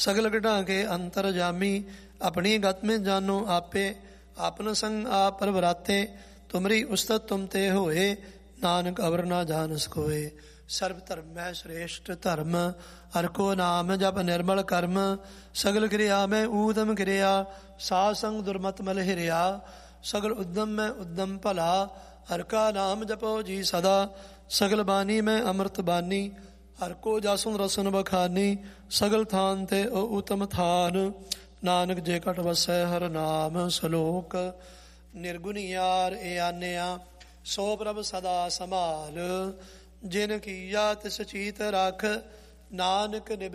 सगल गढ़ा के अंतर जामी, अपनी गत में जानो आपे, आपन संग आप पर बराते, तुमरी उस्तत तुम ते होए, नानक अवर ना जान सकोए। सर्व धर्म में श्रेष्ठ धर्म, हर को नाम जप निर्मल कर्म, सगल क्रिया में ऊदम क्रिया, साध संग दुर्मत मल हिरिया, सगल उद्यम में उद्यम भला, हर का नाम जपो जी सदा, सगल बानी में अमृत बानी, हर को जासुन रसन बखानी, सगल थान ते ओ उत्तम थान, नानक जे कट वसै हर नाम सलोक। निर्गुण यार ए आन्या, सो प्रभ सदा संभाल, जिन कीया तिस चीत राख, नानक